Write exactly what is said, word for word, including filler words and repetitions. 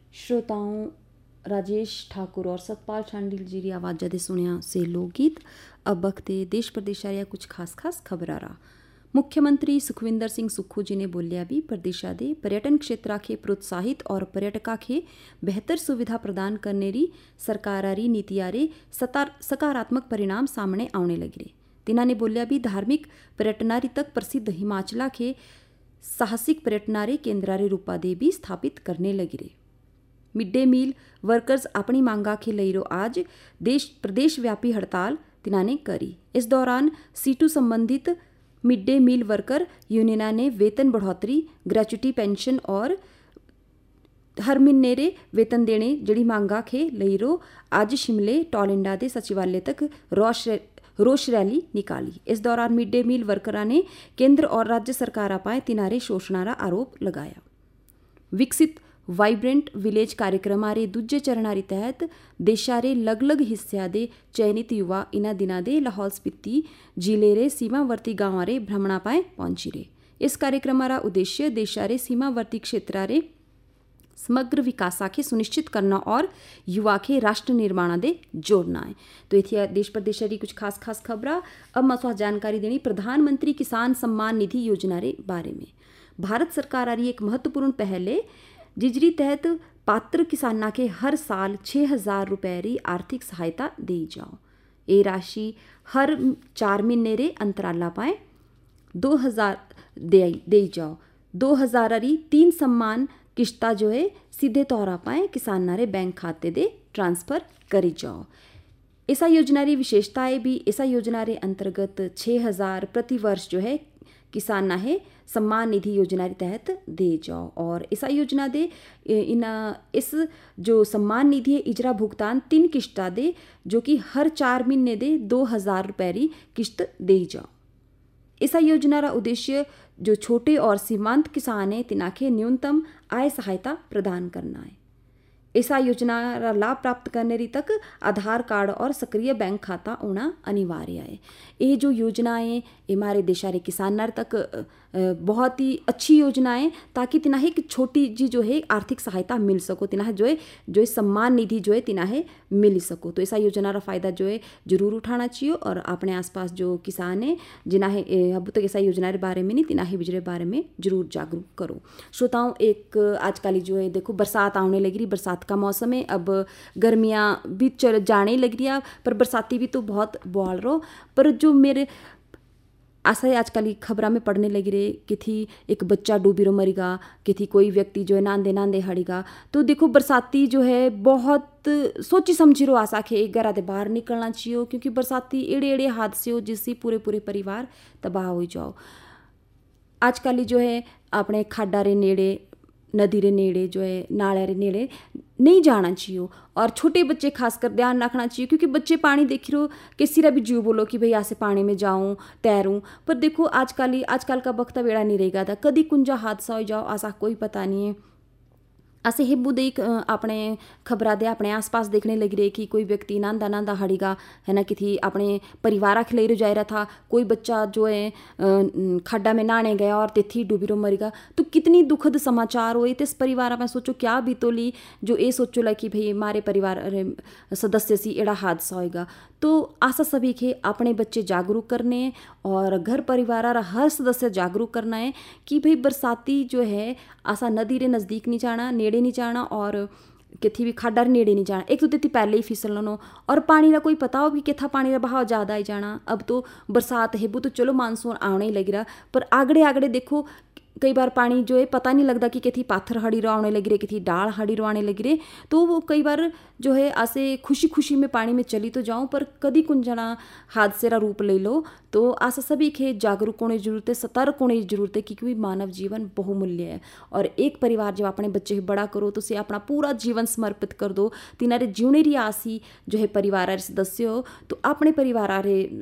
श्रोताओं, राजेश ठाकुर और सतपाल छांडिल जी की आवाज़ जदे सुनिया से लोकगीत। अब वक्त है देश प्रदेश या कुछ खास खास खबरां रा। मुख्यमंत्री सुखविंदर सिंह सुक्खू जी ने बोलिया भी प्रदेशा दे पर्यटन क्षेत्रा के प्रोत्साहित और पर्यटका के बेहतर सुविधा प्रदान करने री सरकारारी नीतियारे सकारात्मक परिणाम सामने आने लगे रे। तिना ने बोलिया भी धार्मिक पर्यटनारी तक प्रसिद्ध हिमाचला के साहसिक पर्यटनारे केंद्रारे रूपा दे भी स्थापित करने लगे रे। मिड डे मील वर्कर्स अपनी मांगा के लईरो आज देश प्रदेश व्यापी हड़ताल तिनाने करी। इस दौरान सीटू संबंधित मिड डे मील वर्कर यूनियना ने वेतन बढ़ोतरी, ग्रेच्युटी पेंशन और हर महीने वेतन देने जड़ी मांगा के लईरो आज शिमले टॉल इंडिया दे सचिवालय तक रोष रोष रैली निकाली। इस दौरान मिड डे मील वर्करा ने केंद्र और राज्य सरकार पाए तिनारे शोषणारा आरोप लगाया। विकसित वाइब्रेंट विलेज कार्यक्रमारे दूजे चरणारी तहत देशारे लगलग हिस्सा दे चयनित युवा इना दिना दे लाहौल स्पीति जिले रे सीमावर्ती गांवारे भ्रमणा पाए पहुंची रे। इस कार्यक्रमारा उद्देश्य देशारे सीमावर्ती क्षेत्रारे समग्र विकासा के सुनिश्चित करना और युवा के राष्ट्र निर्माण दे जोड़ना है। तो इथे देश प्रदेश री कुछ खास खास खबरा। अब मैं जानकारी देनी प्रधानमंत्री किसान सम्मान निधि योजना रे बारे में। भारत सरकार आरी एक महत्वपूर्ण पहल है जिजरी तहत पात्र किसाना के हर साल छः हजार रुपये री आर्थिक सहायता दी जाओ। ये राशि हर चार महीने रे अंतराला पाए दो हजार दे दे जाओ। दो हजार री तीन सम्मान किश्ता जो है सीधे तौर पाए किसाना रे बैंक खाते दे ट्रांसफर करी जाओ। ऐसा योजना री विशेषताएं भी ऐसा योजना रे अंतर्गत छः हजार प्रति वर्ष जो है किसान है सम्मान निधि योजना के तहत दे जाओ। और ऐसा योजना दे इन इस जो सम्मान निधि है इजरा भुगतान तीन किश्ता दे जो कि हर चार महीने दे दो हजार रुपये री किश्त दे जाओ। ऐसा योजना का उद्देश्य जो छोटे और सीमांत किसान है तिनाके न्यूनतम आय सहायता प्रदान करना है। ऐसा योजना का लाभ प्राप्त करने री तक आधार कार्ड और सक्रिय बैंक खाता होना अनिवार्य है। ये जो योजनाएं हमारे देशारे किसानार तक बहुत ही अच्छी योजनाएं ताकि तिना है कि छोटी जी जो है आर्थिक सहायता मिल सको तिना है जो है जो है सम्मान निधि जो है तिना है मिल सको। तो ऐसा योजना का फ़ायदा जो है जरूर उठाना चाहिए और अपने आसपास जो किसान है जिना है अब तक ऐसा योजना के बारे में नहीं तिना है बिजरे बारे में जरूर जागरूक करो। श्रोताओं, एक आजकल जो है देखो बरसात आने लगी रही, बरसात का मौसम है, अब गर्मियाँ भी चल जाने लग रही है पर बरसाती भी तो बहुत बोल रहो। पर जो मेरे ऐसा ही आजकल खबरा में पढ़ने लगी रहे कि थी एक बच्चा डूबी रो मरेगा, कि थी कोई व्यक्ति जो है नांदे नांदे हड़ेगा। तो देखो बरसाती जो है बहुत सोची समझी रो आशा के एक घरा दे बाहर निकलना चाहिए क्योंकि बरसाती एड़े एड़े हादसे हो जिससे पूरे पूरे परिवार तबाह हो जाओ। आजकल जो है अपने खाडा रे नेड़े नदी रे नेड़े जो है नाले रे नेड़े नहीं जाना चाहिए और छोटे बच्चे खासकर ध्यान रखना चाहिए क्योंकि बच्चे पानी देख रहे हो किसी रा भी जीव बोलो कि भाई ऐसे पानी में जाऊं तैरूं। पर देखो आजकल आजकल का वक्त बेड़ा नहीं रहेगा था, कभी कुंजा हादसा हो जाओ ऐसा कोई पता नहीं है। ऐसे हिब्बू देख अपने खबरा दे अपने आसपास देखने लगी रहे कि कोई व्यक्ति नांदा नांदा हड़ेगा है ना कि थी अपने परिवार खिले रो जा रहा था, कोई बच्चा जो है खड्डा में नहाने गया और तिथि डूबी रो मरेगा। तो कितनी दुखद समाचार हो इस परिवार में सोचो क्या बीतोली जो ये सोचो ला कि भाई हमारे परिवार सदस्य सी एड़ा हादसा होएगा। तो आशा सभी के अपने बच्चे जागरूक करने और घर परिवार हर सदस्य जागरूक करना है कि भाई बरसाती जो है आशा नदी रे नज़दीक नहीं जाना, नेड़े नहीं जाना और किसी भी खाडा रे नेड़े नहीं जाना। एक तो तिथि पहले ही फिसलनो और पानी का कोई पता हो कि कितना पानी का बहाव ज़्यादा ही जाना। अब तो बरसात है वो तो चलो मानसून आने ही लग रहा पर आगड़े आगड़े देखो कई बार पानी जो है पता नहीं लगता कि कितनी पाथर हड़ी रो आने लगी रहे, कितनी डाल हड़ी रो आने लगी रहे। तो वो कई बार जो है ऐसे खुशी खुशी में पानी में चली तो जाऊं पर कदी कुंजना हादसे का रूप ले लो। तो आशा सभी के जागरूक होने की जरूरत है, सतर्क होने की जरूरत है क्योंकि मानव जीवन बहुमूल्य है और एक परिवार जब अपने बच्चे बड़ा करो तो उसे अपना पूरा जीवन समर्पित कर दो। तिनारे जीवने री आसी जो है परिवार सदस्य हो तो अपने परिवार